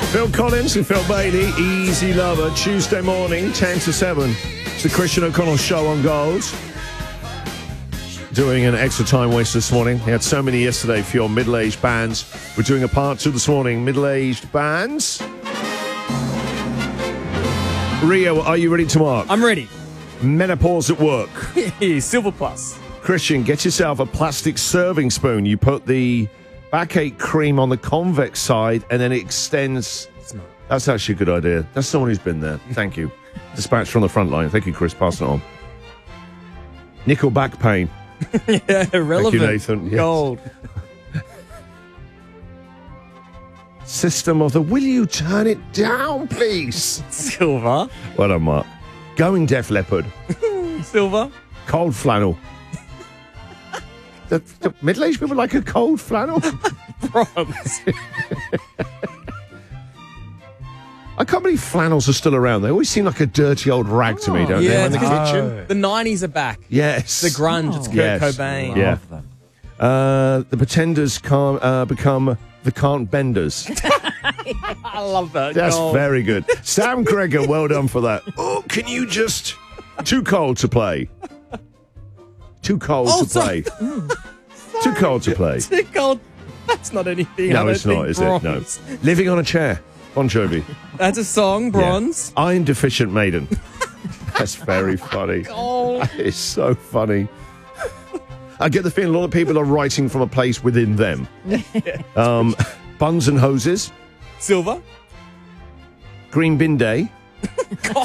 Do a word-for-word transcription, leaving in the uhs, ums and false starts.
Phil Collins and Phil Bailey, Easy Lover, Tuesday morning, ten to seven. It's the Christian O'Connell Show on Gold. Doing an extra time waste this morning. He had so many yesterday for your middle-aged bands. We're doing a part two this morning. Middle-aged bands. Rio, are you ready to mark? I'm ready. Menopause at work. Silver Plus. Christian, get yourself a plastic serving spoon. You put the backache cream on the convex side and then it extends. Smart. That's actually a good idea. That's someone who's been there. Thank you. Dispatch from the front line. Thank you, Chris. Pass it on. Nickel back pain. Yeah, relevant. Thank you, Nathan. Yes. Gold. System of the will you turn it down, please? Silver. Well done, Mark. Going Def Leopard. Silver. Cold flannel. the, the middle-aged people like a cold flannel. Bronze. I can't believe flannels are still around. They always seem like a dirty old rag to me, don't yeah, they? In the it's 'cause kitchen. The nineties are back. Yes. The grunge. It's Kurt Yes. Cobain. Yeah. Uh, the Pretenders can't uh, become the Can't Benders. I love that. That's Gold. very good. Sam Gregor, well done for that. Oh, can you just... Too cold to play. Too cold Oh, to sorry. play. Too cold to play. Too cold. That's not anything. I No, don't it's not, think. is it? No. Bronze. Living on a chair. Bon Jovi. That's a song. Bronze. Yeah. Iron Deficient Maiden. That's very funny. Gold. It's so funny. I get the feeling a lot of people are writing from a place within them. Um, Buns and Hoses. Silver. Green Bin Day.